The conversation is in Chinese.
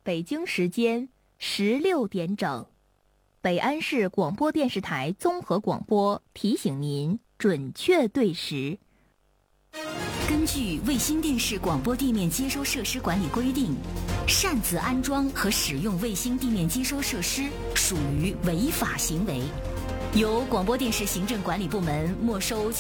北京时间16点整，北安市广播电视台综合广播提醒您准确对时。 根据卫星电视广播地面接收设施管理规定，擅自安装和使用卫星地面接收设施属于违法行为，由广播电视行政管理部门没收